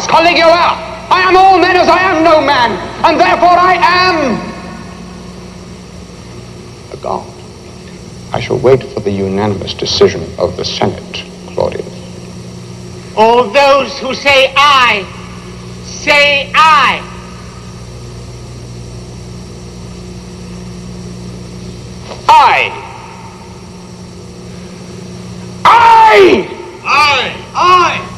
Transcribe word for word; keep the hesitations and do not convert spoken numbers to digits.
Claudius Caligula. I am all men as I am no man, and therefore I am a god. I shall wait for the unanimous decision of the Senate, Claudius. All those who say aye, say aye. Aye. Aye! Aye! Aye!